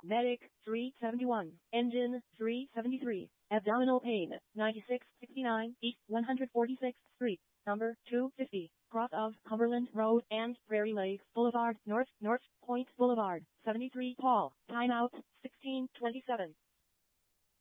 Medic, 371. Engine, 373. Abdominal pain, 9669 East 146th Street, number 250. Cross of Cumberland Road and Prairie Lake Boulevard, North Point Boulevard, 73 Paul. Timeout, 1627.